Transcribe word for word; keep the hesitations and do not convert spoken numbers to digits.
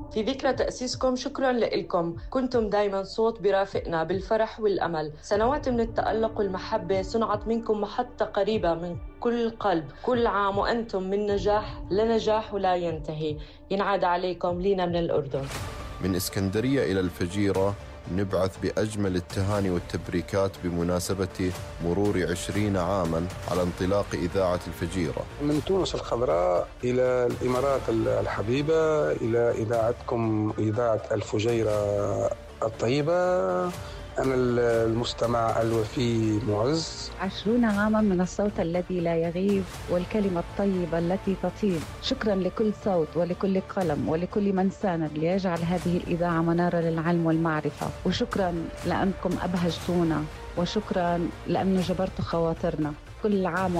في ذكرى تأسيسكم. شكراً لكم، كنتم دايماً صوت برافقنا بالفرح والأمل. سنوات من التألق والمحبة صنعت منكم محطة قريبة من كل قلب. كل عام وأنتم من نجاح لنجاح ولا ينتهي. ينعاد عليكم لينا من الأردن. من إسكندرية إلى الفجيرة نبعث بأجمل التهاني والتبريكات بمناسبة مرور عشرين عاماً على انطلاق إذاعة الفجيرة. من تونس الخضراء إلى الإمارات الحبيبة، إلى إذاعتكم إذاعة الفجيرة الطيبة. أنا المستمع الوفي معز. عشرون عاما من الصوت الذي لا يغيب والكلمة الطيبة التي تطيب. شكرا لكل صوت ولكل قلم ولكل من ساند ليجعل هذه الإذاعة منارة للعلم والمعرفة. وشكرا لأنكم أبهجتونا، وشكرا لأنه جبرتوا خواطرنا. كل عام